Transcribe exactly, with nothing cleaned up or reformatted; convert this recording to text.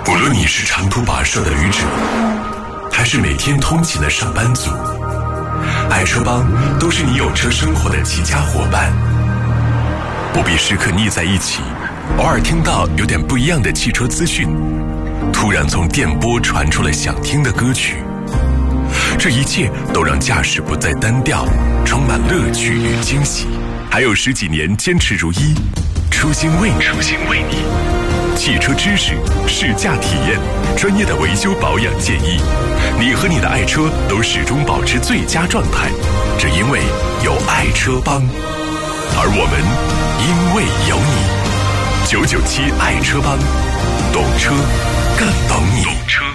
无论你是长途跋涉的旅者，还是每天通勤的上班族，爱车帮都是你有车生活的极佳伙伴。不必时刻腻在一起，偶尔听到有点不一样的汽车资讯，突然从电波传出了想听的歌曲，这一切都让驾驶不再单调，充满乐趣与惊喜。还有十几年坚持如一，初心为你，初心为你。汽车知识、试驾体验、专业的维修保养建议，你和你的爱车都始终保持最佳状态，只因为有爱车帮，而我们因为有你。九九七爱车帮，懂车更懂你。懂车